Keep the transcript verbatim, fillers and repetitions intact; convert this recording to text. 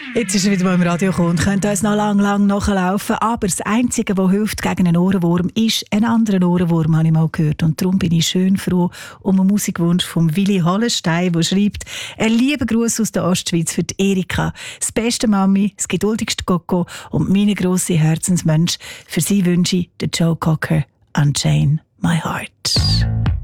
Jetzt ist er wieder mal im Radio gekommen und könnte uns noch lang, lang nachlaufen. Aber das Einzige, was hilft gegen einen Ohrenwurm, ist ein anderer Ohrenwurm, habe ich mal gehört. Und darum bin ich schön froh um einen Musikwunsch von Willi Hallenstein, der schreibt: «Ein lieber Gruß aus der Ostschweiz für die Erika. Das beste Mami, das geduldigste Coco und meine grosse Herzensmensch. Für sie wünsche ich den Joe Cocker, Unchain My Heart.»